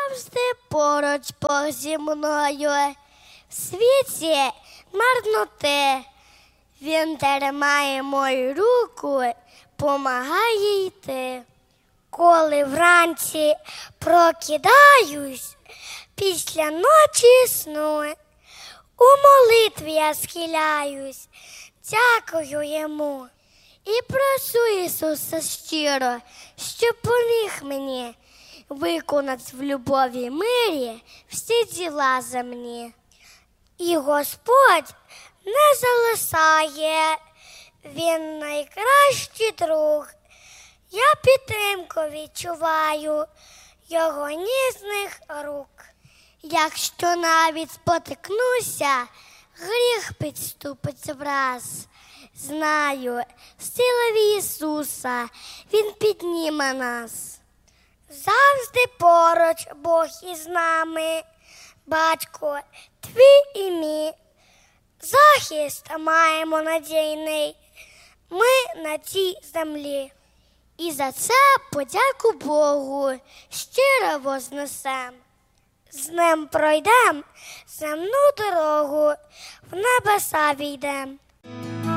завжди поруч Бог зі мною. В світі марноти. Він тримає мою руку, помагає йти. Коли вранці прокидаюсь, після ночі сну, у молитві я схиляюсь, дякую йому. І прошу Ісуса щиро, щоб поміг мені виконати в любові й мирі всі діла земні. І Господь не залишає, Він найкращий друг. Я підтримку відчуваю Його ніжних рук. Якщо навіть спотикнуся, гріх підступить враз. Знаю, сила в Ісуса, Він підніме нас. Завжди поруч Бог із нами, Батько твій і мій. Захист маємо надійний ми на цій землі. І за це подяку Богу щиро вознесем. З ним пройдем земну дорогу, в небеса війдем.